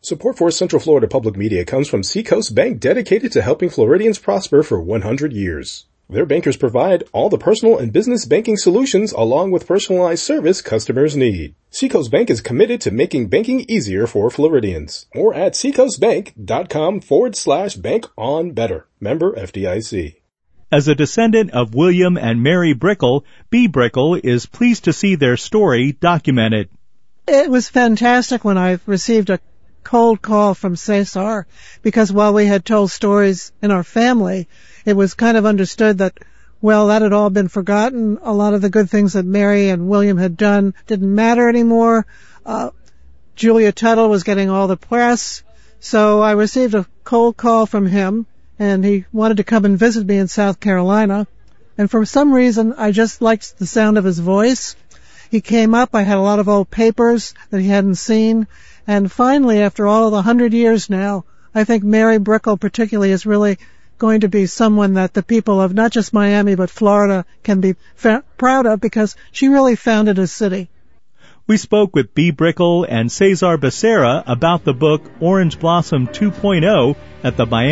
Support for Central Florida Public Media comes from Seacoast Bank, dedicated to helping Floridians prosper for 100 years. Their bankers provide all the personal and business banking solutions along with personalized service customers need. Seacoast Bank is committed to making banking easier for Floridians. More at seacoastbank.com/bank-on-better. Member FDIC. As a descendant of William and Mary Brickell, Bea Brickell is pleased to see their story documented. It was fantastic when I received a cold call from Cesar, because while we had told stories in our family, it was kind of understood that, well, that had all been forgotten. A lot of the good things that Mary and William had done didn't matter anymore. Julia Tuttle was getting all the press. So I received a cold call from him, and he wanted to come and visit me in South Carolina. And for some reason, I just liked the sound of his voice. He came up. I had a lot of old papers that he hadn't seen. And finally, after all of the 100 years now, I think Mary Brickell particularly is really going to be someone that the people of not just Miami but Florida can be proud of, because she really founded a city. We spoke with Bea Brickell and Cesar Becerra about the book Orange Blossom 2.0 at the Miami